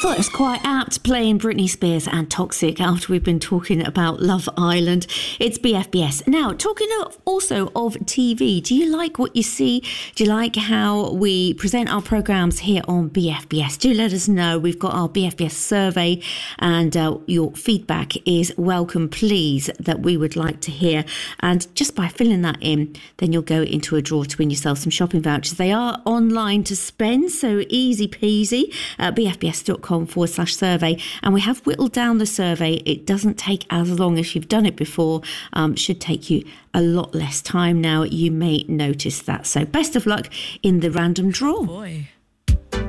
Well, it's quite apt playing Britney Spears and Toxic after we've been talking about Love Island. It's BFBS. Now, talking also of TV, do you like what you see? Do you like how we present our programmes here on BFBS? Do let us know. We've got our BFBS survey and your feedback is welcome, please, that we would like to hear. And just by filling that in, then you'll go into a draw to win yourself some shopping vouchers. They are online to spend, so easy peasy. BFBS.com/survey, and we have whittled down the survey. It doesn't take as long as you've done it before. Should take you a lot less time now. You may notice that. So best of luck in the random draw. Boy.